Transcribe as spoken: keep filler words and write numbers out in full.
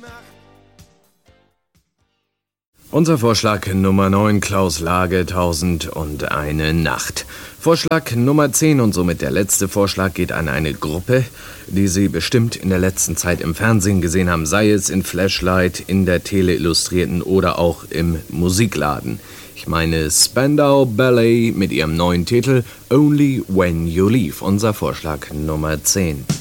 Unser Vorschlag Nummer neun, Klaus Lage, Tausend und eine Nacht. Vorschlag Nummer zehn und somit der letzte Vorschlag geht an eine Gruppe, die Sie bestimmt in der letzten Zeit im Fernsehen gesehen haben, sei es in Flashlight, in der Tele-Illustrierten oder auch im Musikladen. Ich meine Spandau Ballet mit ihrem neuen Titel Only When You Leave, unser Vorschlag Nummer zehn.